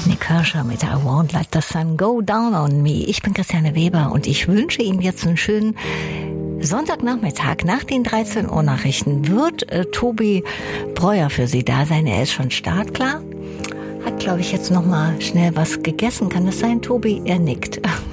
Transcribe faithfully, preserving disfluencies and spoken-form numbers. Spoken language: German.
Nick Kershaw mit I Won't Let the Sun Go Down on Me. Ich bin Christiane Weber und ich wünsche Ihnen jetzt einen schönen Sonntagnachmittag. Nach den dreizehn Uhr Nachrichten wird äh, Tobi Breuer für Sie da sein. Er ist schon startklar. Hat, glaube ich, jetzt noch mal schnell was gegessen. Kann das sein, Tobi? Er nickt.